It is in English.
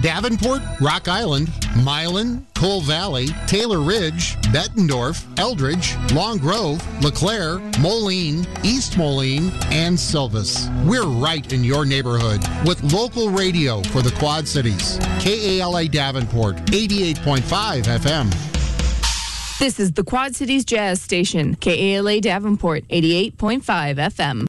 Davenport, Rock Island, Milan, Cole Valley, Taylor Ridge, Bettendorf, Eldridge, Long Grove, LeClaire, Moline, East Moline, and Silvis. We're right in your neighborhood with local radio for the Quad Cities. KALA Davenport, 88.5 FM. This is the Quad Cities Jazz Station, KALA Davenport, 88.5 FM.